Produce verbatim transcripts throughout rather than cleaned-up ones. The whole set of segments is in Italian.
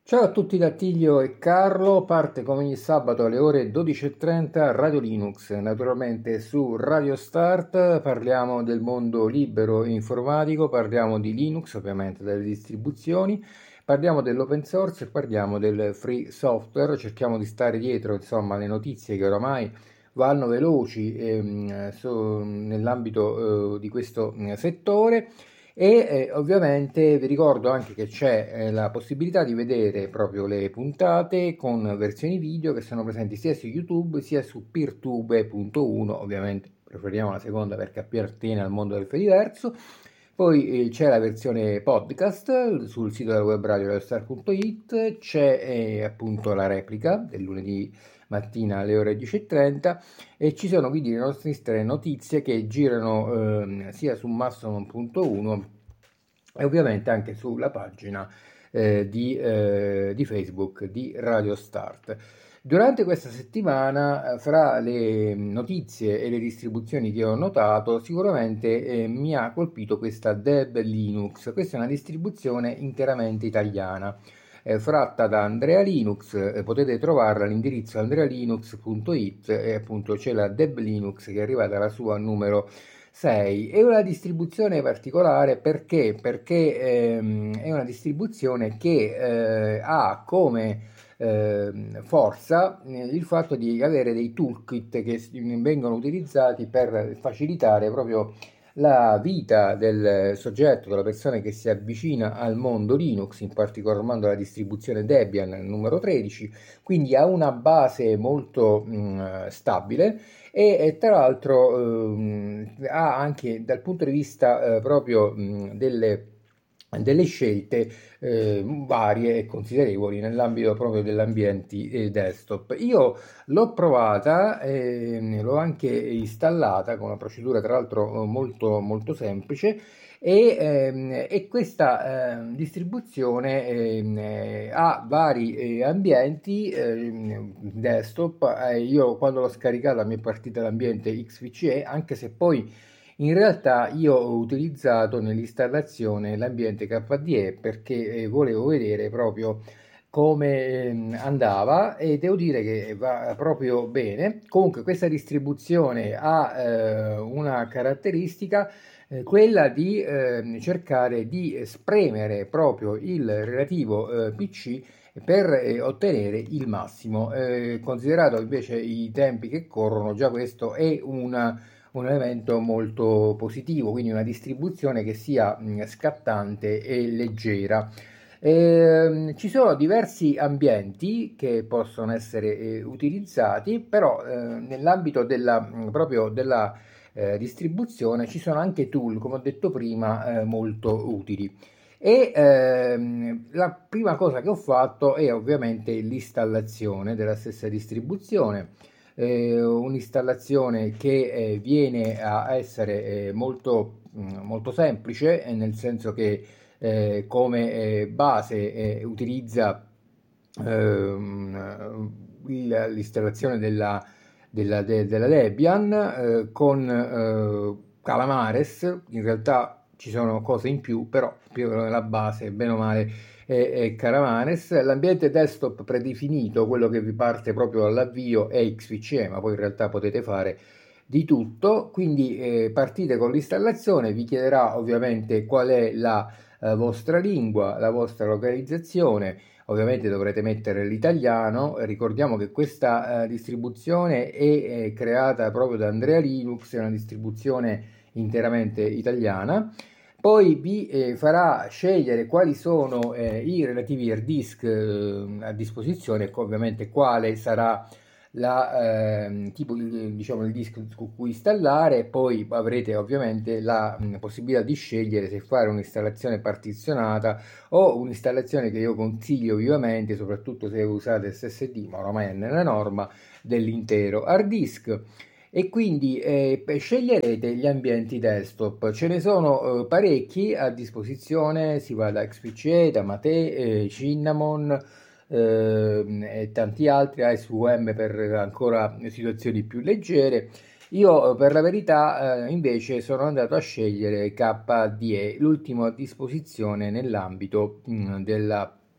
Ciao a tutti da Tiglio e Carlo, parte come ogni sabato alle ore dodici e trenta Radio Linux, naturalmente su Radio Start parliamo del mondo libero e informatico, parliamo di Linux, ovviamente delle distribuzioni, parliamo dell'open source e parliamo del free software, cerchiamo di stare dietro insomma alle notizie che oramai vanno veloci ehm, so- nell'ambito eh, di questo eh, settore. E eh, ovviamente vi ricordo anche che c'è eh, la possibilità di vedere proprio le puntate con versioni video che sono presenti sia su YouTube sia su peertube punto uno, ovviamente preferiamo la seconda perché appartiene al mondo del Fediverso. Poi eh, c'è la versione podcast sul sito della web radio radiostar punto it, c'è eh, appunto la replica del lunedì mattina alle ore dieci e trenta e ci sono quindi le nostre notizie che girano ehm, sia su mastodon punto uno e ovviamente anche sulla pagina eh, di, eh, di Facebook di Radio Start. Durante questa settimana, eh, fra le notizie e le distribuzioni che ho notato, sicuramente eh, mi ha colpito questa Deb Linux. Questa è una distribuzione interamente italiana, eh, fratta da Andrea Linux. Eh, potete trovarla all'indirizzo andrealinux punto it e appunto c'è la Deb Linux che è arrivata alla sua numero sei. È una distribuzione particolare perché? Perché ehm, è una distribuzione che eh, ha come eh, forza eh, il fatto di avere dei toolkit che s- vengono utilizzati per facilitare proprio la vita del soggetto, della persona che si avvicina al mondo Linux, in particolar modo la distribuzione Debian numero tredici, quindi ha una base molto mh, stabile e, e tra l'altro ehm, ha anche dal punto di vista eh, proprio mh, delle delle scelte eh, varie e considerevoli nell'ambito proprio degli ambienti eh, desktop. Io l'ho provata e l'ho anche installata con una procedura tra l'altro molto molto semplice e, ehm, e questa eh, distribuzione ehm, eh, ha vari eh, ambienti ehm, desktop. Eh, io quando l'ho scaricata mi è partita l'ambiente X V C E, anche se poi in realtà io ho utilizzato nell'installazione l'ambiente K D E perché eh, volevo vedere proprio come ehm, andava e devo dire che va proprio bene. Comunque questa distribuzione ha eh, una caratteristica, eh, quella di ehm, cercare di spremere proprio il relativo eh, P C per eh, ottenere il massimo. Eh, considerato invece i tempi che corrono, già questo è una un elemento molto positivo, quindi una distribuzione che sia mh, scattante e leggera. Ehm, ci sono diversi ambienti che possono essere eh, utilizzati, però eh, nell'ambito della, mh, proprio della eh, distribuzione ci sono anche tool, come ho detto prima, eh, molto utili. E ehm, la prima cosa che ho fatto è ovviamente l'installazione della stessa distribuzione, eh, un'installazione che eh, viene a essere eh, molto, mh, molto semplice, eh, nel senso che eh, come eh, base eh, utilizza ehm, il- l'installazione della, della, de- della Debian eh, con eh, Calamares. In realtà ci sono cose in più, però più o meno la base, bene o male, è, è Calamares. L'ambiente desktop predefinito, quello che vi parte proprio dall'avvio, è X V C E, ma poi in realtà potete fare di tutto. Quindi eh, partite con l'installazione, vi chiederà ovviamente qual è la eh, vostra lingua, la vostra localizzazione. Ovviamente dovrete mettere l'italiano. Ricordiamo che questa eh, distribuzione è, è creata proprio da Andrea Linux, è una distribuzione interamente italiana. Poi vi eh, farà scegliere quali sono eh, i relativi hard disk eh, a disposizione e ovviamente quale sarà la, ehm, tipo, il, diciamo, il disco su cui installare. Poi avrete ovviamente la mh, possibilità di scegliere se fare un'installazione partizionata o un'installazione che io consiglio vivamente, soprattutto se usate S S D, ma ormai è nella norma, dell'intero hard disk. E quindi eh, sceglierete gli ambienti desktop. Ce ne sono eh, parecchi a disposizione, si va da X P C E, da Mate, eh, Cinnamon ehm, e tanti altri, A S V M per ancora situazioni più leggere. Io per la verità eh, invece sono andato a scegliere K D E, l'ultimo a disposizione nell'ambito mh, della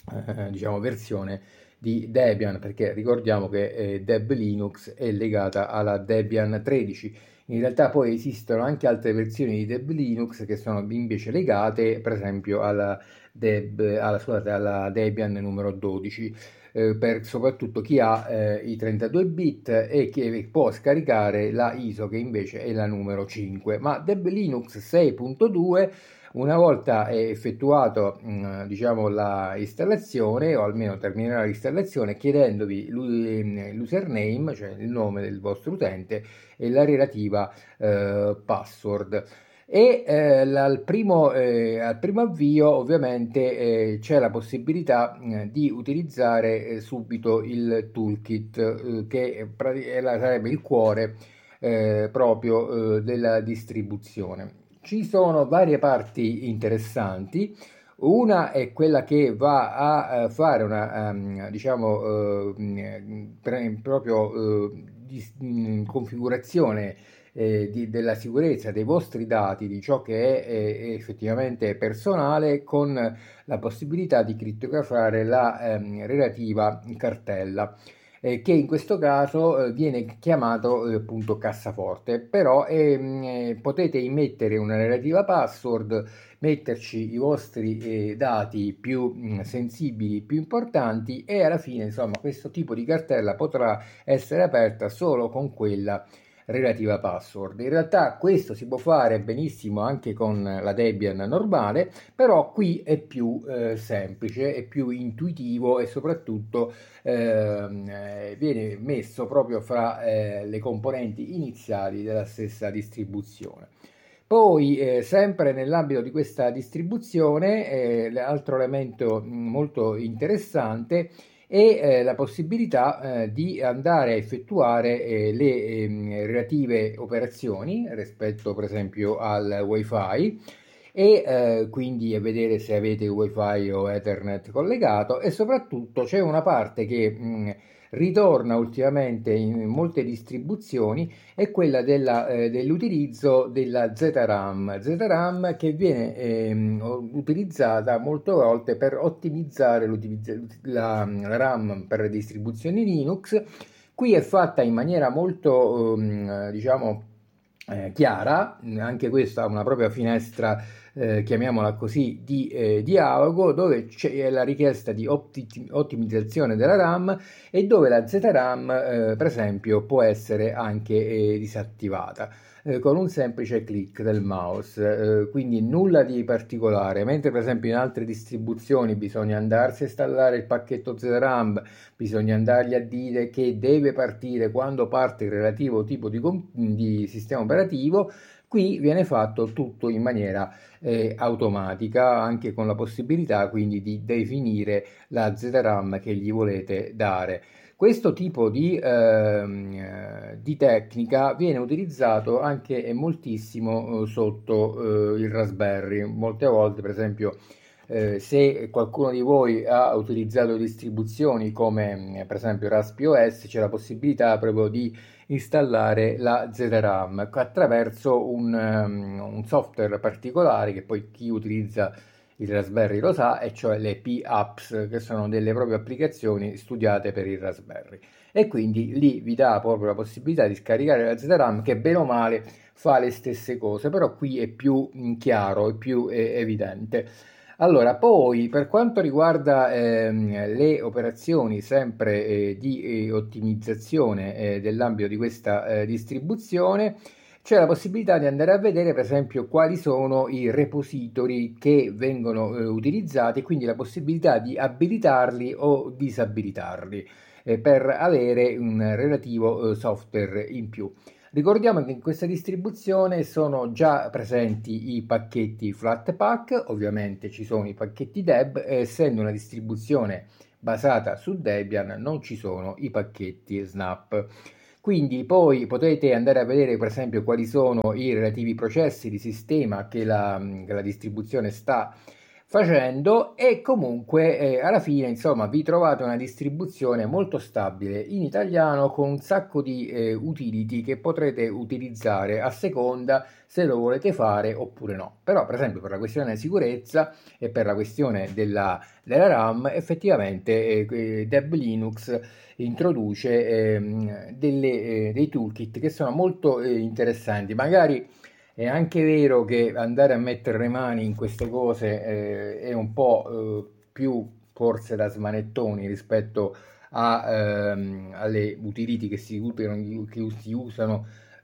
eh, diciamo, versione di Debian, perché ricordiamo che eh, Deb Linux è legata alla Debian tredici. In realtà poi esistono anche altre versioni di Deb Linux che sono invece legate, per esempio, alla, Deb, alla, scusate, alla Debian numero dodici, eh, per soprattutto chi ha eh, i trentadue bit e che può scaricare la I S O, che invece è la numero cinque. Ma Deb Linux sei punto due, una volta effettuato mh, diciamo la installazione, o almeno terminerà l'installazione, chiedendovi l'username, cioè il nome del vostro utente, e la relativa eh, password. E eh, al, primo, eh, al primo avvio ovviamente eh, c'è la possibilità eh, di utilizzare eh, subito il toolkit, eh, che è, la, sarebbe il cuore eh, proprio eh, della distribuzione. Ci sono varie parti interessanti. Una è quella che va a uh, fare una um, diciamo uh, pre- proprio uh, di, mh, configurazione eh, di, della sicurezza dei vostri dati, di ciò che è, è effettivamente personale, con la possibilità di crittografare la um, relativa cartella, eh, che in questo caso eh, viene chiamato eh, appunto cassaforte. Però ehm, eh, potete immettere una relativa password, metterci i vostri eh, dati più mh, sensibili, più importanti, e alla fine, insomma, questo tipo di cartella potrà essere aperta solo con quella relativa password. In realtà questo si può fare benissimo anche con la Debian normale, però qui è più eh, semplice, è più intuitivo, e soprattutto eh, viene messo proprio fra eh, le componenti iniziali della stessa distribuzione. Poi, eh, sempre nell'ambito di questa distribuzione, eh, l'altro elemento molto interessante è eh, la possibilità eh, di andare a effettuare eh, le eh, relative operazioni rispetto, per esempio, al wifi, e eh, quindi a vedere se avete wifi o ethernet collegato. E soprattutto c'è una parte che mh, ritorna ultimamente in molte distribuzioni, è quella della, eh, dell'utilizzo della Z RAM, Z RAM che viene ehm, utilizzata molte volte per ottimizzare la, la RAM per le distribuzioni Linux. Qui è fatta in maniera molto ehm, diciamo eh, chiara, anche questa ha una propria finestra, eh, chiamiamola così, di eh, dialogo, dove c'è la richiesta di otti- ottimizzazione della RAM, e dove la Z RAM eh, per esempio può essere anche eh, disattivata eh, con un semplice clic del mouse, eh, quindi nulla di particolare. Mentre per esempio in altre distribuzioni bisogna andarsi a installare il pacchetto Z RAM, bisogna andargli a dire che deve partire quando parte il relativo tipo di, di sistema operativo. Qui viene fatto tutto in maniera eh, automatica, anche con la possibilità quindi di definire la Z RAM che gli volete dare. Questo tipo di, ehm, di tecnica viene utilizzato anche moltissimo eh, sotto eh, il Raspberry. Molte volte, per esempio, eh, se qualcuno di voi ha utilizzato distribuzioni come per esempio RaspbiOS, c'è la possibilità proprio di installare la Z RAM attraverso un, um, un software particolare, che poi chi utilizza il Raspberry lo sa, e cioè le P-Apps, che sono delle proprie applicazioni studiate per il Raspberry. E quindi lì vi dà proprio la possibilità di scaricare la Z RAM, che bene o male fa le stesse cose, però qui è più chiaro, è più eh, evidente. Allora, poi per quanto riguarda ehm, le operazioni sempre eh, di eh, ottimizzazione eh, dell'ambito di questa eh, distribuzione, c'è la possibilità di andare a vedere per esempio quali sono i repository che vengono eh, utilizzati, e quindi la possibilità di abilitarli o disabilitarli eh, per avere un relativo eh, software in più. Ricordiamo che in questa distribuzione sono già presenti i pacchetti Flatpak, ovviamente ci sono i pacchetti Deb, e essendo una distribuzione basata su Debian non ci sono i pacchetti Snap. Quindi poi potete andare a vedere per esempio quali sono i relativi processi di sistema che la, che la distribuzione sta facendo, e comunque eh, alla fine insomma vi trovate una distribuzione molto stabile in italiano con un sacco di eh, utility che potrete utilizzare a seconda se lo volete fare oppure no. Però per esempio per la questione della sicurezza e per la questione della, della RAM effettivamente eh, Deb Linux introduce eh, delle, eh, dei toolkit che sono molto eh, interessanti. Magari è anche vero che andare a mettere le mani in queste cose eh, è un po' eh, più forse da smanettoni rispetto a, ehm, alle utility che si, che si usano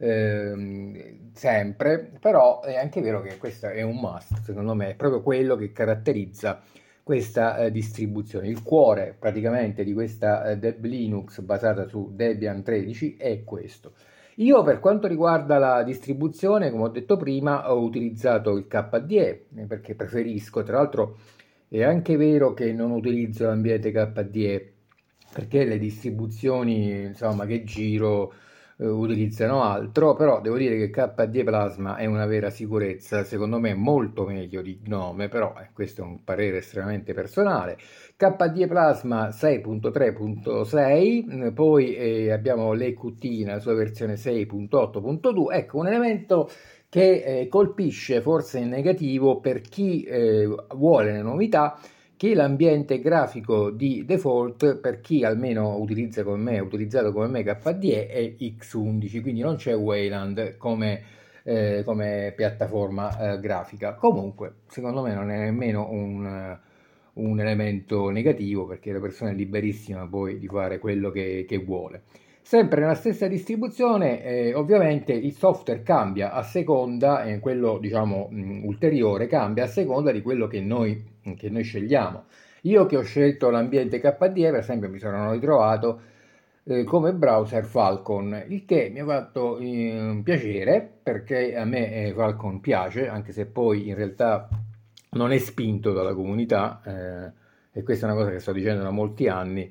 ehm, sempre, però è anche vero che questo è un must, secondo me, è proprio quello che caratterizza questa eh, distribuzione. Il cuore praticamente di questa eh, Deb Linux basata su Debian tredici è questo. Io per quanto riguarda la distribuzione, come ho detto prima, ho utilizzato il K D E perché preferisco, tra l'altro è anche vero che non utilizzo l'ambiente K D E perché le distribuzioni insomma che giro eh, utilizzano altro, però devo dire che K D E Plasma è una vera sicurezza, secondo me molto meglio di Gnome, però eh, questo è un parere estremamente personale. K D E Plasma sei punto tre punto sei, poi eh, abbiamo l'E Q T nella sua versione sei punto otto punto due, ecco un elemento che eh, colpisce forse in negativo per chi eh, vuole le novità, che l'ambiente grafico di default per chi almeno utilizza come me, utilizzato come me K D E è X undici, quindi non c'è Wayland come, eh, come piattaforma eh, grafica. Comunque secondo me non è nemmeno un un elemento negativo perché la persona è liberissima poi di fare quello che, che vuole. Sempre nella stessa distribuzione, eh, ovviamente il software cambia a seconda, eh, quello diciamo mh, ulteriore cambia a seconda di quello che noi, che noi scegliamo. Io che ho scelto l'ambiente K D E, per esempio, mi sono ritrovato eh, come browser Falcon, il che mi ha fatto eh, piacere perché a me eh, Falcon piace, anche se poi in realtà non è spinto dalla comunità, eh, e questa è una cosa che sto dicendo da molti anni.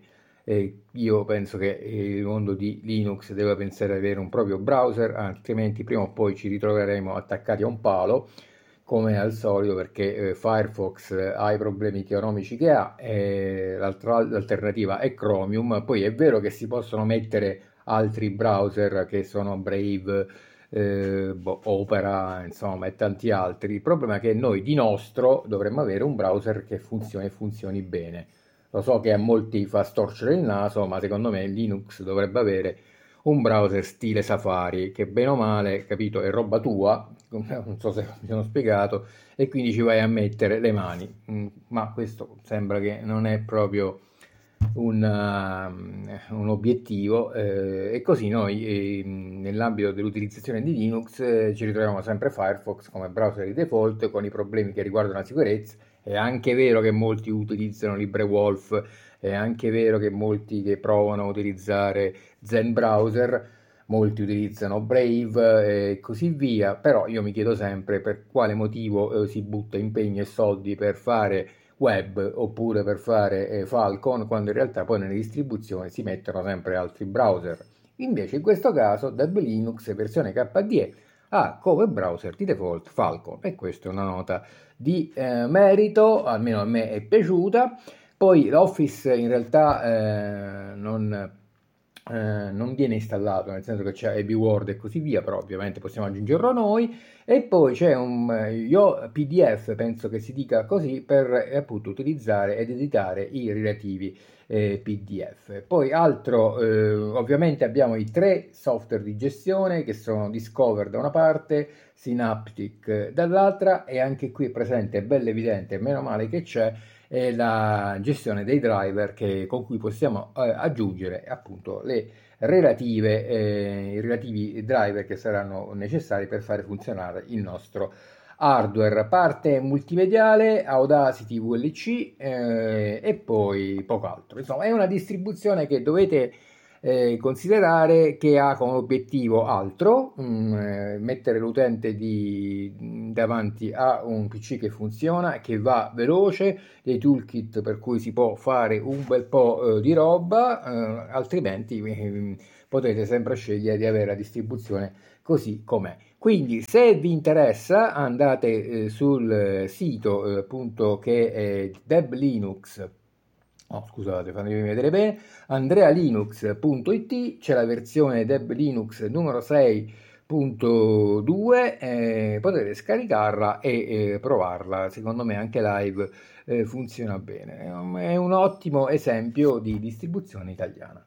E io penso che il mondo di Linux deve pensare ad avere un proprio browser, altrimenti prima o poi ci ritroveremo attaccati a un palo, come al solito, perché eh, Firefox eh, ha i problemi economici che ha, e l'altra, l'alternativa è Chromium. Poi è vero che si possono mettere altri browser che sono Brave, eh, boh, Opera, insomma, e tanti altri. Il problema è che noi di nostro dovremmo avere un browser che funzioni e funzioni bene. Lo so che a molti fa storcere il naso, ma secondo me Linux dovrebbe avere un browser stile Safari, che bene o male, capito, è roba tua, non so se mi sono spiegato, e quindi ci vai a mettere le mani. Mm, ma questo sembra che non è proprio un, uh, un obiettivo, eh, e così noi eh, nell'ambito dell'utilizzazione di Linux eh, ci ritroviamo sempre Firefox come browser di default con i problemi che riguardano la sicurezza. È anche vero che molti utilizzano LibreWolf, è anche vero che molti che provano a utilizzare Zen Browser, molti utilizzano Brave e così via, però io mi chiedo sempre per quale motivo eh, si butta impegno e soldi per fare web oppure per fare eh, Falcon, quando in realtà poi nelle distribuzioni si mettono sempre altri browser. Invece in questo caso Deb Linux versione K D E ha come browser di default Falcon, e questa è una nota di eh, merito, almeno a me è piaciuta. Poi l'Office in realtà eh, non, eh, non viene installato, nel senso che c'è Abbey Word e così via, però ovviamente possiamo aggiungerlo noi. E poi c'è un io P D F, penso che si dica così, per eh, appunto utilizzare ed editare i relativi eh, P D F. Poi altro, eh, ovviamente abbiamo i tre software di gestione che sono Discover da una parte, Synaptic dall'altra, e anche qui è presente, è bello evidente, meno male che c'è, è la gestione dei driver che, con cui possiamo eh, aggiungere appunto le relative, eh, i relativi driver che saranno necessari per fare funzionare il nostro hardware. Parte multimediale, Audacity V L C eh, e poi poco altro. Insomma, è una distribuzione che dovete eh, considerare che ha come obiettivo altro, mh, eh, mettere l'utente di, davanti a un P C che funziona, che va veloce, dei toolkit per cui si può fare un bel po' eh, di roba, eh, altrimenti eh, potete sempre scegliere di avere la distribuzione così com'è. Quindi se vi interessa andate eh, sul sito eh, appunto che è Deb Linux. Oh, scusate, fatemi vedere bene, andrealinux punto it, c'è la versione Deb Linux numero sei punto due, eh, potete scaricarla e eh, provarla, secondo me anche live eh, funziona bene, è un, è un ottimo esempio di distribuzione italiana.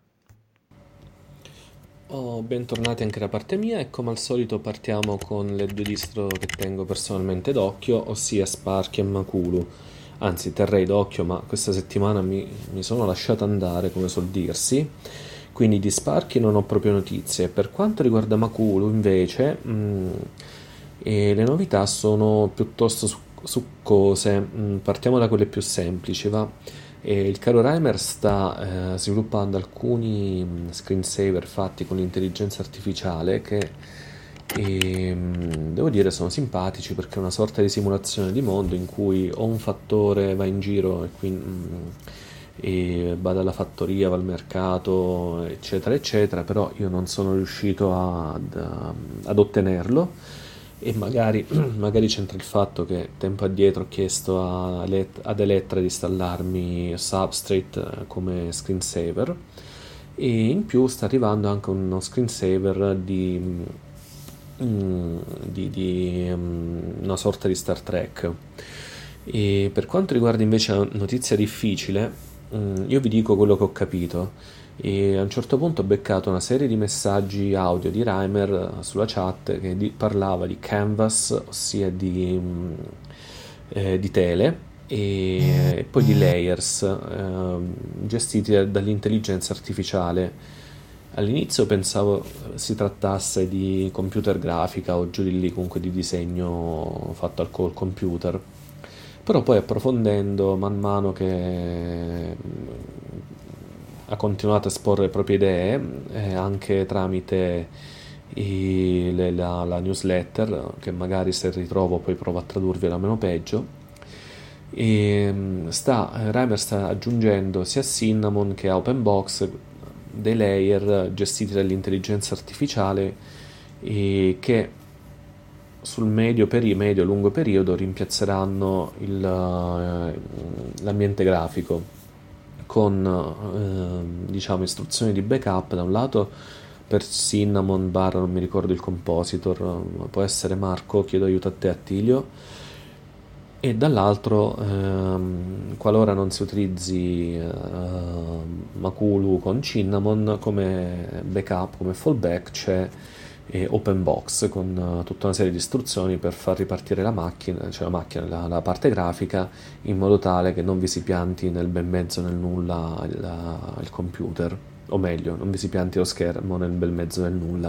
Oh, bentornati anche da parte mia e come al solito partiamo con le due distro che tengo personalmente d'occhio, ossia Sparky e Makulu. Anzi, terrei d'occhio, ma questa settimana mi, mi sono lasciato andare, come suol dirsi. Quindi di Sparky non ho proprio notizie. Per quanto riguarda Makulu, invece, mh, e le novità sono piuttosto su- succose. Mh, partiamo da quelle più semplici, va. E il caro Reimer sta eh, sviluppando alcuni mh, screensaver fatti con l'intelligenza artificiale che e, mh, devo dire sono simpatici perché è una sorta di simulazione di mondo in cui o un fattore va in giro e, quindi, mh, e va dalla fattoria, va al mercato, eccetera, eccetera, però io non sono riuscito ad, ad ottenerlo e magari, magari c'entra il fatto che tempo addietro ho chiesto a Elet- ad Elettra di installarmi Substrate eh, come screensaver e in più sta arrivando anche uno screensaver di, mm, di, di, mm, una sorta di Star Trek. E per quanto riguarda invece la notizia difficile, mm, io vi dico quello che ho capito. E a un certo punto ho beccato una serie di messaggi audio di Reimer eh, sulla chat che di- parlava di Canvas, ossia di, mm, eh, di tele, e poi di layers eh, gestiti da- dall'intelligenza artificiale. All'inizio pensavo si trattasse di computer grafica o giù di lì, comunque di disegno fatto al col computer. Però poi approfondendo man mano che ha continuato a esporre le proprie idee eh, anche tramite i- le- la, la newsletter, che magari se ritrovo poi provo a tradurvela meno peggio. E mm, sta, Reimer sta aggiungendo sia a Cinnamon che a OpenBox dei layer gestiti dall'intelligenza artificiale e che sul medio, peri- medio lungo periodo rimpiazzeranno il, eh, l'ambiente grafico con eh, diciamo istruzioni di backup da un lato per Cinnamon barra non mi ricordo il compositor, può essere Marco, chiedo aiuto a te Attilio, e dall'altro ehm, qualora non si utilizzi eh, Makulu con Cinnamon come backup, come fallback c'è eh, OpenBox con eh, tutta una serie di istruzioni per far ripartire la macchina, cioè la macchina, la, la parte grafica in modo tale che non vi si pianti nel bel mezzo nel nulla il, il computer, o meglio, non vi si pianti lo schermo nel bel mezzo del nulla.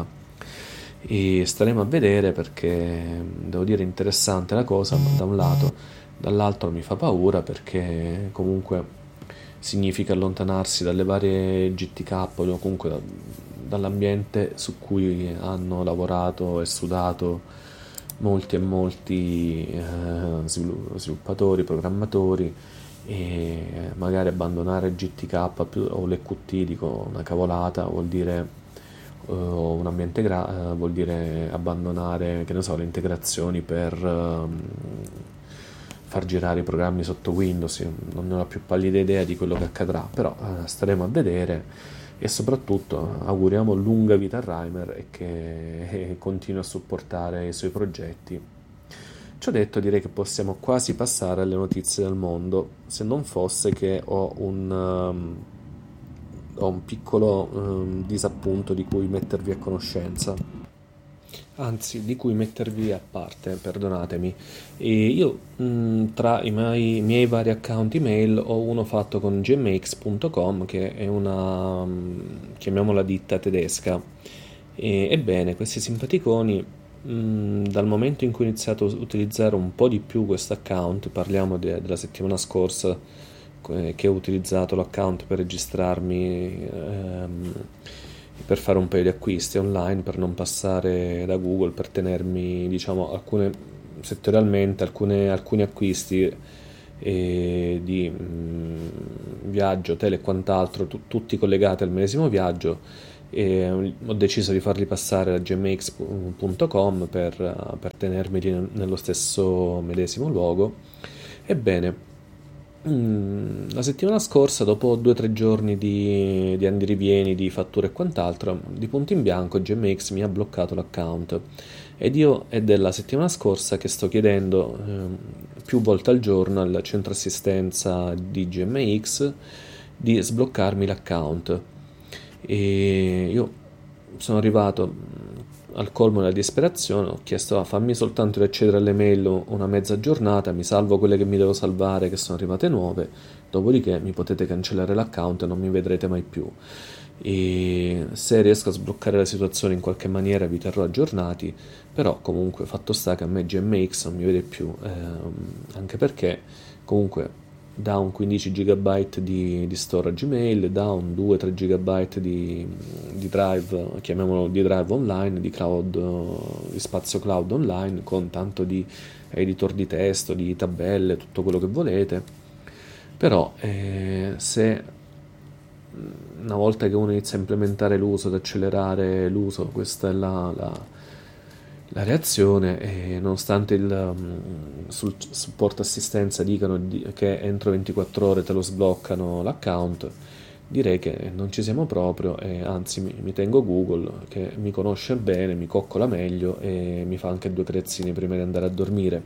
E staremo a vedere perché devo dire interessante la cosa, ma da un lato, dall'altro mi fa paura perché comunque significa allontanarsi dalle varie G T K o comunque da- dall'ambiente su cui hanno lavorato e sudato molti e molti eh, svilu- sviluppatori, programmatori e magari abbandonare G T K più- o le Qt, dico una cavolata, vuol dire eh, un ambiente gra- eh, vuol dire abbandonare, che ne so, le integrazioni per ehm, far girare i programmi sotto Windows. Io non ne ho la più pallida idea di quello che accadrà, però eh, staremo a vedere e soprattutto auguriamo lunga vita a Reimer e che eh, continui a supportare i suoi progetti. Ciò detto, direi che possiamo quasi passare alle notizie del mondo, se non fosse che ho un, um, ho un piccolo um, disappunto di cui mettervi a conoscenza. Anzi, di cui mettervi a parte, perdonatemi. E io mh, tra i miei, miei vari account email ho uno fatto con gmx punto com che è una, mh, chiamiamola ditta tedesca. E, ebbene, questi simpaticoni, mh, dal momento in cui ho iniziato a utilizzare un po' di più questo account, parliamo de- della settimana scorsa eh, che ho utilizzato l'account per registrarmi ehm, per fare un paio di acquisti online, per non passare da Google, per tenermi, diciamo, alcune settorialmente alcune, alcuni acquisti eh, di mh, viaggio, tele e quant'altro, tu- tutti collegati al medesimo viaggio e ho deciso di farli passare a gmx punto com per, per tenermi nello stesso medesimo luogo. Ebbene, Mm, la settimana scorsa, dopo due o tre giorni di, di andirivieni, di fatture e quant'altro, di punto in bianco G M X mi ha bloccato l'account ed io è della settimana scorsa che sto chiedendo ehm, più volte al giorno al centro assistenza di G M X di sbloccarmi l'account. E io sono arrivato al colmo della disperazione, ho chiesto: ah, fammi soltanto accedere alle mail una mezza giornata, mi salvo quelle che mi devo salvare che sono arrivate nuove, dopodiché mi potete cancellare l'account e non mi vedrete mai più. E se riesco a sbloccare la situazione in qualche maniera vi terrò aggiornati, però comunque fatto sta che a me G M X non mi vede più, ehm, anche perché comunque da un quindici giga di, di storage email, da un due tre giga di, di drive, chiamiamolo di drive online, di cloud, di spazio cloud online, con tanto di editor di testo, di tabelle, tutto quello che volete. Però eh, se una volta che uno inizia a implementare l'uso, ad accelerare l'uso, questa è la, la la reazione, e nonostante il um, sul supporto assistenza dicano di, che entro ventiquattro ore te lo sbloccano l'account, direi che non ci siamo proprio, e anzi mi, mi tengo Google che mi conosce bene, mi coccola meglio e mi fa anche due creazzini prima di andare a dormire.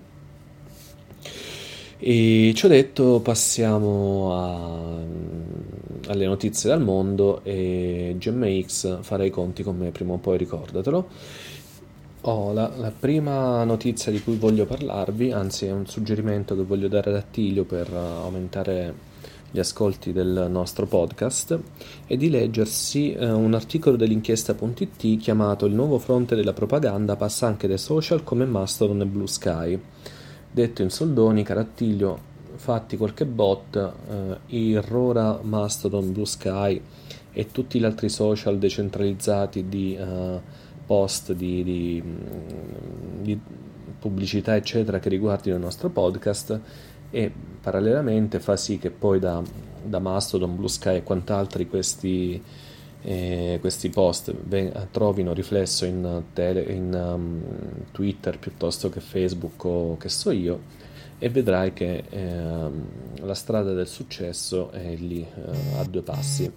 E ciò detto, passiamo a, alle notizie dal mondo, e G M X farà i conti con me prima o poi, ricordatelo. Oh, la, la prima notizia di cui voglio parlarvi, anzi è un suggerimento che voglio dare ad Attilio per uh, aumentare gli ascolti del nostro podcast, è di leggersi uh, un articolo dell'inchiesta punto it chiamato "Il nuovo fronte della propaganda passa anche dai social come Mastodon e Blue Sky". Detto in soldoni, caro Attilio, fatti qualche bot, uh, irrora Mastodon, Blue Sky e tutti gli altri social decentralizzati di... Uh, post di, di, di pubblicità eccetera che riguardino il nostro podcast, e parallelamente fa sì che poi da, da Mastodon, Blue Sky e quant'altri questi, eh, questi post ven- trovino riflesso in, tele, in um, Twitter piuttosto che Facebook o che so io, e vedrai che eh, la strada del successo è lì eh, a due passi.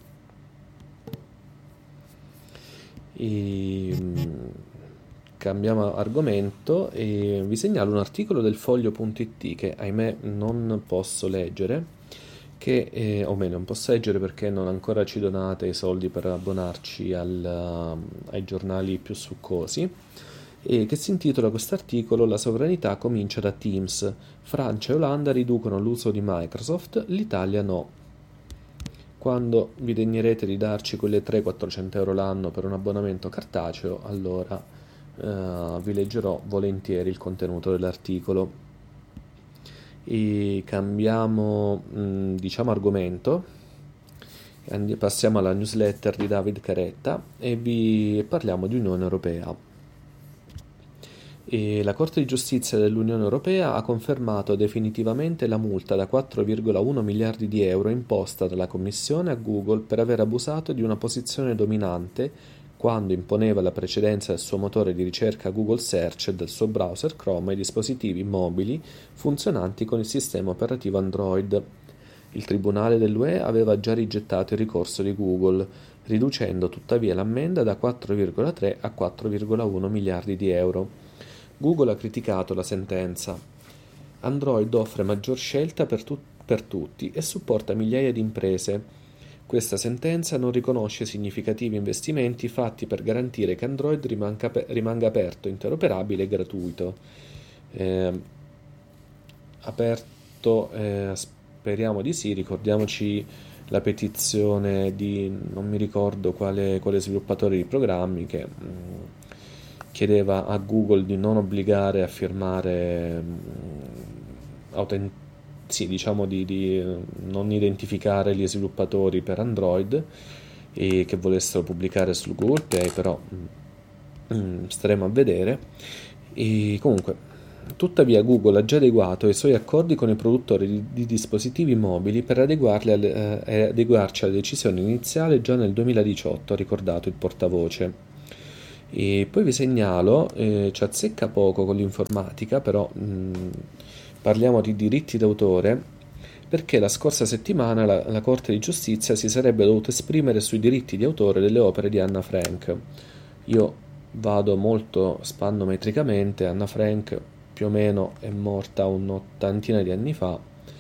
E, cambiamo argomento e vi segnalo un articolo del foglio punto it che ahimè non posso leggere, che eh, o meglio non posso leggere perché non ancora ci donate i soldi per abbonarci al, ai giornali più succosi, e che si intitola quest'articolo "La sovranità comincia da Teams, Francia e Olanda riducono l'uso di Microsoft, l'Italia no. Quando vi degnerete di darci quelle trecento-quattrocento euro l'anno per un abbonamento cartaceo, allora eh, vi leggerò volentieri il contenuto dell'articolo". E cambiamo mh, diciamo argomento, Andi- passiamo alla newsletter di David Caretta e vi parliamo di Unione Europea. E la Corte di Giustizia dell'Unione Europea ha confermato definitivamente la multa da quattro virgola uno miliardi di euro imposta dalla Commissione a Google per aver abusato di una posizione dominante quando imponeva la precedenza del suo motore di ricerca Google Search e del suo browser Chrome ai dispositivi mobili funzionanti con il sistema operativo Android. Il Tribunale dell'U E aveva già rigettato il ricorso di Google, riducendo tuttavia l'ammenda da quattro virgola tre a quattro virgola uno miliardi di euro. Google ha criticato la sentenza. Android offre maggior scelta per, tu- per tutti e supporta migliaia di imprese. Questa sentenza non riconosce significativi investimenti fatti per garantire che Android rimanga, rimanga aperto, interoperabile e gratuito. Eh, aperto, eh, speriamo di sì, ricordiamoci la petizione di non mi ricordo quale, quale sviluppatore di programmi che... Mh, chiedeva a Google di non obbligare a firmare, autent- sì, diciamo di, di non identificare gli sviluppatori per Android e che volessero pubblicare sul Google Play, però mm, staremo a vedere. E comunque Tuttavia Google ha già adeguato i suoi accordi con i produttori di, di dispositivi mobili per adeguarli alle, eh, adeguarci alla decisione iniziale già nel duemiladiciotto, ha ricordato il portavoce. E poi vi segnalo, eh, ci azzecca poco con l'informatica, però mh, parliamo di diritti d'autore, perché la scorsa settimana la, la Corte di Giustizia si sarebbe dovuta esprimere sui diritti di autore delle opere di Anna Frank. Io vado molto spannometricamente, Anna Frank più o meno è morta un'ottantina di anni fa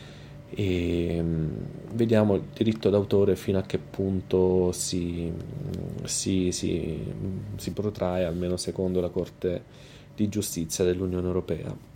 e mh, vediamo il diritto d'autore fino a che punto si, si, si, si protrae, almeno secondo la Corte di Giustizia dell'Unione Europea.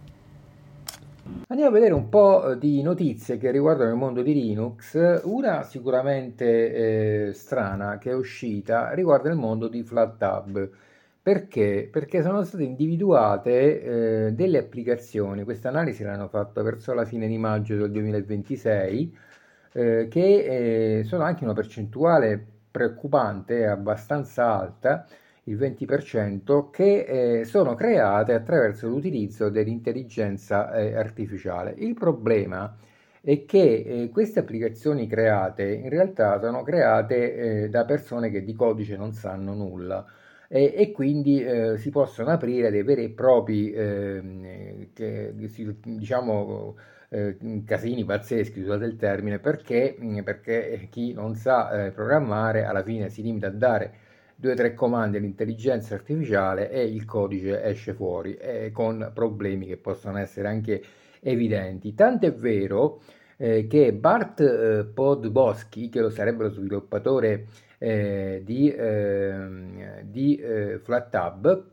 Andiamo a vedere un po' eh, di notizie che riguardano il mondo di Linux. Una sicuramente eh, strana che è uscita riguarda il mondo di FlatHub. Perché? Perché sono state individuate eh, delle applicazioni, questa analisi l'hanno fatta verso la fine di maggio del duemilaventisei, eh, che eh, sono anche una percentuale preoccupante, abbastanza alta, il venti per cento, che eh, sono create attraverso l'utilizzo dell'intelligenza eh, artificiale. Il problema è che eh, queste applicazioni create in realtà sono create eh, da persone che di codice non sanno nulla e, e quindi eh, si possono aprire dei veri e propri ehm, che, che si- diciamo eh, casini pazzeschi, scusate il termine, perché, perché chi non sa eh, programmare alla fine si limita a dare due o tre comandi all'intelligenza artificiale e il codice esce fuori eh, con problemi che possono essere anche evidenti. Tant'è vero eh, che Bart eh, Podbosky, che lo sarebbe lo sviluppatore eh, di, ehm, di eh, FlatHub,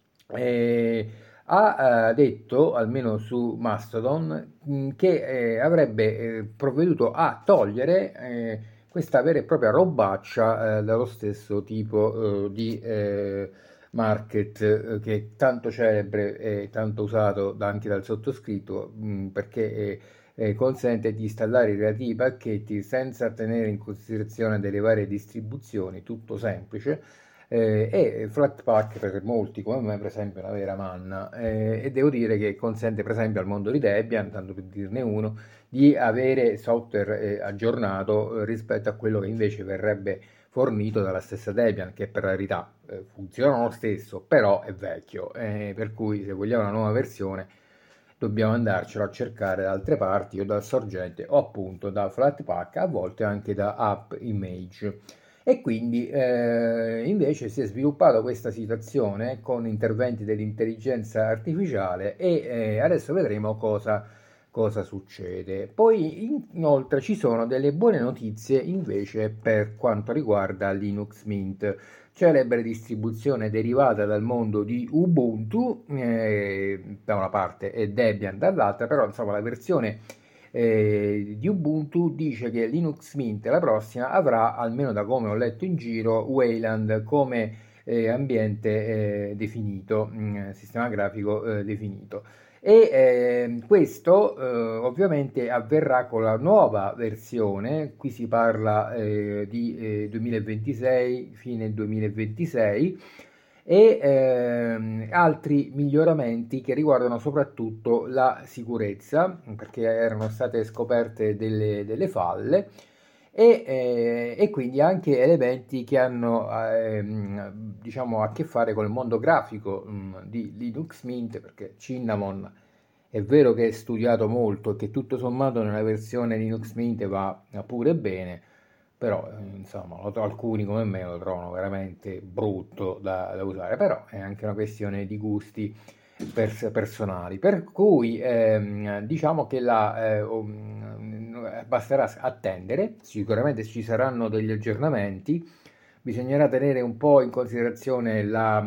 eh, ha eh, detto, almeno su Mastodon, mh, che eh, avrebbe eh, provveduto a togliere eh, questa vera e propria robaccia eh, dallo stesso tipo eh, di eh, market eh, che è tanto celebre e tanto usato da- anche dal sottoscritto mh, perché eh, eh, consente di installare i relativi pacchetti senza tenere in considerazione delle varie distribuzioni, tutto semplice. Eh, e Flatpak per molti come me per esempio è una vera manna eh, e devo dire che consente per esempio al mondo di Debian, tanto per dirne uno, di avere software eh, aggiornato eh, rispetto a quello che invece verrebbe fornito dalla stessa Debian, che per la verità eh, funziona lo stesso, però è vecchio, eh, per cui se vogliamo una nuova versione dobbiamo andarcelo a cercare da altre parti o dal sorgente o appunto da Flatpak, a volte anche da App Image. E quindi eh, invece si è sviluppata questa situazione con interventi dell'intelligenza artificiale e eh, adesso vedremo cosa, cosa succede. Poi in- inoltre ci sono delle buone notizie invece per quanto riguarda Linux Mint, celebre distribuzione derivata dal mondo di Ubuntu eh, da una parte e Debian dall'altra, però insomma la versione eh, di Ubuntu dice che Linux Mint la prossima avrà, almeno da come ho letto in giro, Wayland come eh, ambiente eh, definito, mh, sistema grafico eh, definito. E eh, questo eh, ovviamente avverrà con la nuova versione, qui si parla eh, di eh, duemilaventisei, fine duemilaventisei, e ehm, altri miglioramenti che riguardano soprattutto la sicurezza, perché erano state scoperte delle, delle falle e, eh, e quindi anche elementi che hanno ehm, diciamo a che fare con il mondo grafico mh, di Linux Mint, perché Cinnamon è vero che è studiato molto e che tutto sommato nella versione Linux Mint va pure bene, però eh, insomma lo- alcuni come me lo trovano veramente brutto da, da usare, però è anche una questione di gusti pers- personali, per cui ehm, diciamo che la, eh, um, basterà attendere, sicuramente ci saranno degli aggiornamenti, bisognerà tenere un po' in considerazione la,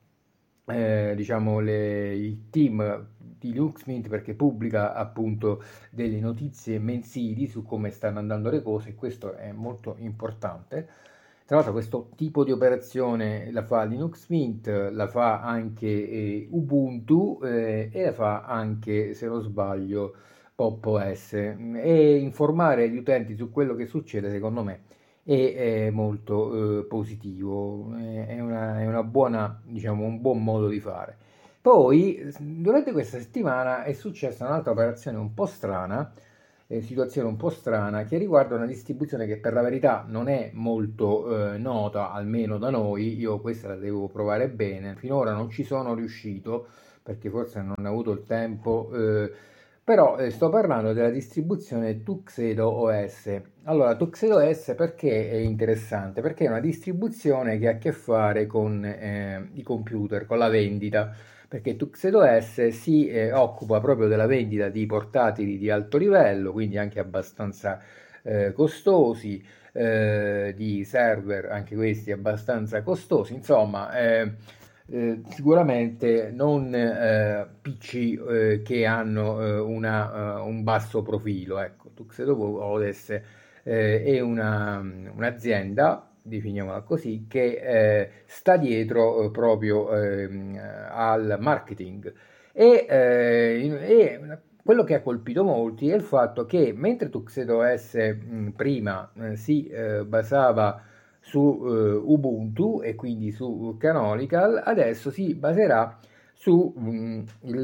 eh, diciamo le- il team di LuxMint perché pubblica appunto delle notizie mensili su come stanno andando le cose e questo è molto importante. Tra l'altro questo tipo di operazione la fa Linux Mint, la fa anche eh, Ubuntu eh, e la fa anche, se non sbaglio, Pop O S. E informare gli utenti su quello che succede, secondo me, è, è molto eh, positivo, è, è una, è una buona, diciamo, un buon modo di fare. Poi, durante questa settimana è successa un'altra operazione un po' strana, eh, situazione un po' strana, che riguarda una distribuzione che per la verità non è molto eh, nota, almeno da noi. Io questa la devo provare bene, finora non ci sono riuscito, perché forse non ho avuto il tempo, eh, però eh, sto parlando della distribuzione Tuxedo O S. Allora, Tuxedo O S perché è interessante? Perché è una distribuzione che ha a che fare con eh, i computer, con la vendita, perché Tuxedo O S si eh, occupa proprio della vendita di portatili di alto livello, quindi anche abbastanza eh, costosi, eh, di server, anche questi abbastanza costosi, insomma, eh, eh, sicuramente non eh, P C eh, che hanno eh, una, uh, un basso profilo. Ecco, Tuxedo O S eh, è una, un'azienda, definiamola così, che eh, sta dietro eh, proprio ehm, al marketing e, eh, e quello che ha colpito molti è il fatto che mentre Tuxedo O S mh, prima eh, si eh, basava su eh, Ubuntu e quindi su Canonical, adesso si baserà su, mh,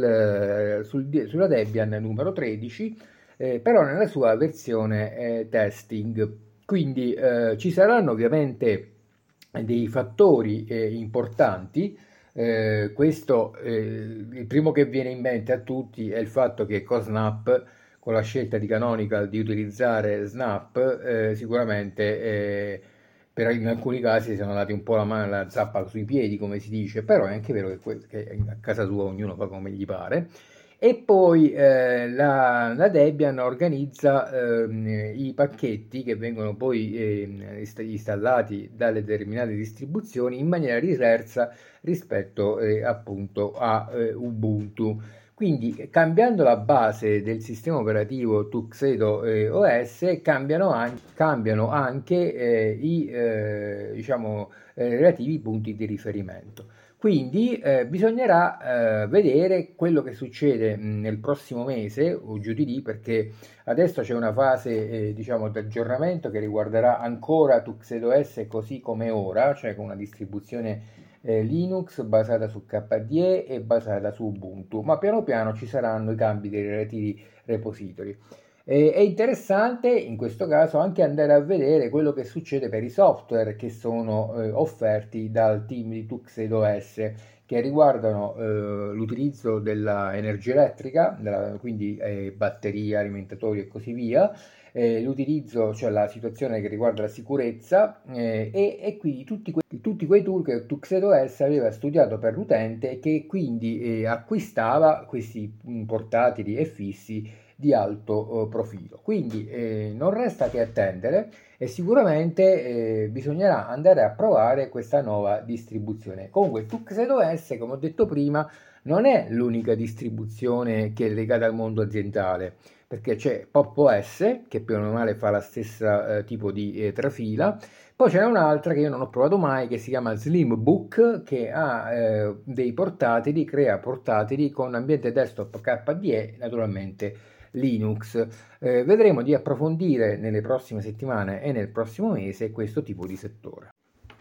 il, sul, sulla Debian numero tredici, eh, però nella sua versione eh, testing. Quindi eh, ci saranno ovviamente dei fattori eh, importanti. Eh, questo, eh, il primo che viene in mente a tutti è il fatto che con Snap, con la scelta di Canonical di utilizzare Snap, eh, sicuramente eh, per in alcuni casi sono dati un po' la, mano, la zappa sui piedi, come si dice, però è anche vero che, che a casa sua ognuno fa come gli pare. E poi eh, la, la Debian organizza eh, i pacchetti che vengono poi eh, installati dalle determinate distribuzioni in maniera diversa rispetto eh, appunto a eh, Ubuntu. Quindi cambiando la base del sistema operativo Tuxedo eh, O S cambiano, an- cambiano anche eh, i eh, diciamo, eh, relativi punti di riferimento. Quindi eh, bisognerà eh, vedere quello che succede mh, nel prossimo mese o giù di lì, perché adesso c'è una fase eh, diciamo di aggiornamento che riguarderà ancora Tuxedo O S così come ora, cioè con una distribuzione eh, Linux basata su K D E e basata su Ubuntu, ma piano piano ci saranno i cambi dei relativi repository. Eh, è interessante in questo caso anche andare a vedere quello che succede per i software che sono eh, offerti dal team di Tuxedo O S, che riguardano eh, l'utilizzo dell'energia elettrica, della, quindi eh, batterie, alimentatori e così via, eh, l'utilizzo, cioè la situazione che riguarda la sicurezza eh, e, e quindi tutti, que- tutti quei tool che Tuxedo O S aveva studiato per l'utente e che quindi eh, acquistava questi mh, portatili e fissi di alto eh, profilo. Quindi eh, non resta che attendere e sicuramente eh, bisognerà andare a provare questa nuova distribuzione. Comunque Tuxedo O S, come ho detto prima, non è l'unica distribuzione che è legata al mondo aziendale, perché c'è Pop O S che più o meno fa la stessa eh, tipo di eh, trafila. Poi c'è un'altra che io non ho provato mai, che si chiama Slimbook, che ha eh, dei portatili, crea portatili con ambiente desktop K D E, naturalmente Linux. Eh, vedremo di approfondire nelle prossime settimane e nel prossimo mese questo tipo di settore.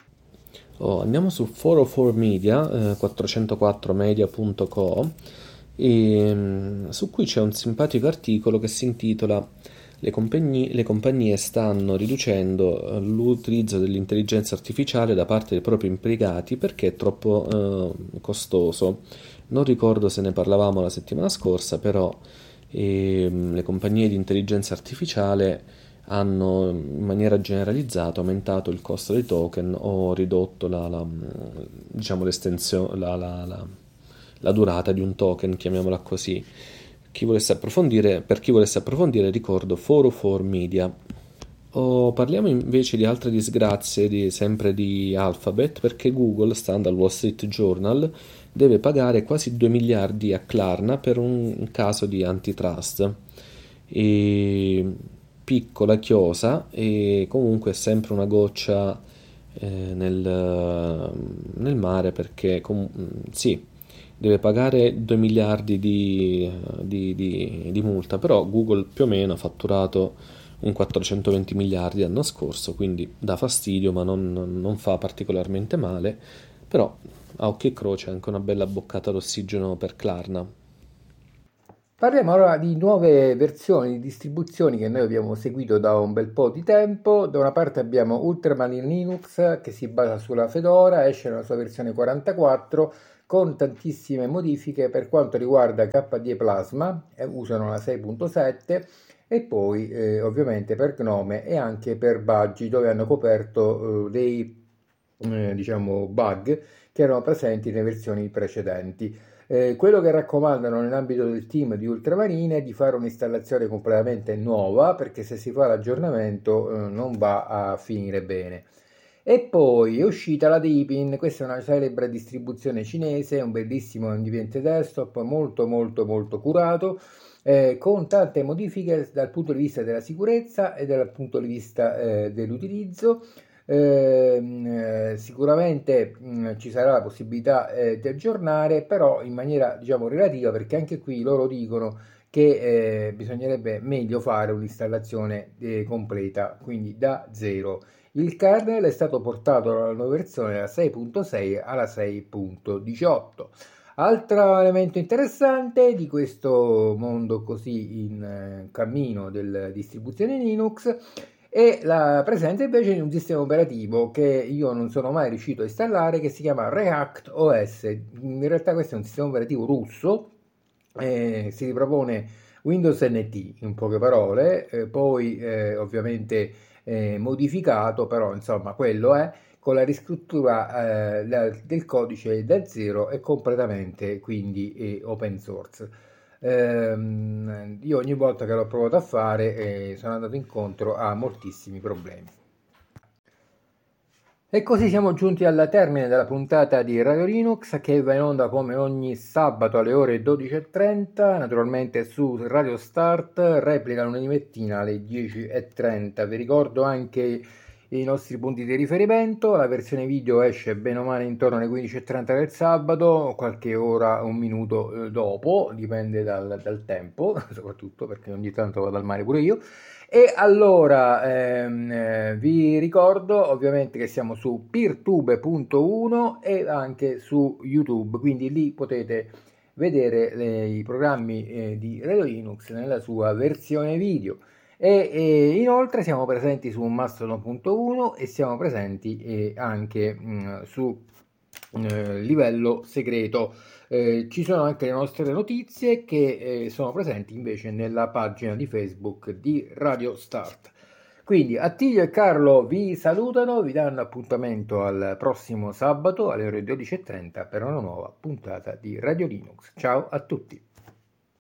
Oh, andiamo su quattrocentoquattro Media, eh, quattrocentoquattro media punto co, e, mm, su cui c'è un simpatico articolo che si intitola le compagnie, le compagnie stanno riducendo eh, l'utilizzo dell'intelligenza artificiale da parte dei propri impiegati perché è troppo eh, costoso. Non ricordo se ne parlavamo la settimana scorsa, però e le compagnie di intelligenza artificiale hanno in maniera generalizzata aumentato il costo dei token o ridotto la, la, diciamo l'estensione, la, la, la, la durata di un token, chiamiamola così. Chi volesse approfondire, per chi volesse approfondire, ricordo quattrocentoquattro Media. O parliamo invece di altre disgrazie, di, sempre di Alphabet, perché Google, stando al Wall Street Journal, deve pagare quasi due miliardi a Klarna per un caso di antitrust. E piccola chiosa e comunque è sempre una goccia eh, nel, nel mare, perché com- sì, deve pagare due miliardi di, di, di, di multa, però Google più o meno ha fatturato un quattrocentoventi miliardi l'anno scorso, quindi dà fastidio ma non, non fa particolarmente male. Però a occhio e croce anche una bella boccata d'ossigeno per Klarna. Parliamo ora di nuove versioni di distribuzioni che noi abbiamo seguito da un bel po' di tempo. Da una parte abbiamo Ultraman in Linux che si basa sulla Fedora, esce nella sua versione quarantaquattro con tantissime modifiche per quanto riguarda K D E Plasma, eh, usano la sei punto sette, e poi eh, ovviamente per Gnome e anche per Budgie, dove hanno coperto eh, dei eh, diciamo bug che erano presenti nelle versioni precedenti. Eh, quello che raccomandano nell'ambito del team di Ultramarine è di fare un'installazione completamente nuova, perché se si fa l'aggiornamento eh, non va a finire bene. E poi è uscita la Deepin, questa è una celebre distribuzione cinese, un bellissimo ambiente desktop molto molto molto curato, eh, con tante modifiche dal punto di vista della sicurezza e dal punto di vista eh, dell'utilizzo. Eh, sicuramente mh, ci sarà la possibilità eh, di aggiornare, però in maniera diciamo relativa, perché anche qui loro dicono che eh, bisognerebbe meglio fare un'installazione eh, completa, quindi da zero. Il kernel è stato portato dalla nuova versione dalla sei punto sei alla sei punto diciotto. Altro elemento interessante di questo mondo così in eh, cammino della distribuzione Linux e la presenza invece di un sistema operativo che io non sono mai riuscito a installare, che si chiama React O S. In realtà questo è un sistema operativo russo, eh, si ripropone Windows N T in poche parole, eh, poi eh, ovviamente eh, modificato, però insomma quello è, con la riscrittura eh, del codice da zero e completamente quindi eh, open source. Ehm, io ogni volta che l'ho provato a fare eh, sono andato incontro a moltissimi problemi. E così siamo giunti al termine della puntata di Radio Linux, che va in onda come ogni sabato alle ore dodici e trenta, naturalmente su Radio Start, replica lunedì mattina alle dieci e trenta. Vi ricordo anche i nostri punti di riferimento: la versione video esce bene o male intorno alle quindici e trenta del sabato, qualche ora, un minuto eh, dopo, dipende dal, dal tempo, soprattutto perché ogni tanto vado al mare pure io. E allora ehm, eh, vi ricordo ovviamente che siamo su peertube punto uno e anche su YouTube, quindi lì potete vedere le, i programmi eh, di Radio Linux nella sua versione video. E, e inoltre siamo presenti su Mastodon punto uno e siamo presenti eh, anche mh, su eh, livello segreto. Eh, ci sono anche le nostre notizie che eh, sono presenti invece nella pagina di Facebook di Radio Start. Quindi Attilio e Carlo vi salutano, vi danno appuntamento al prossimo sabato alle ore dodici e trenta per una nuova puntata di Radio Linux. Ciao a tutti!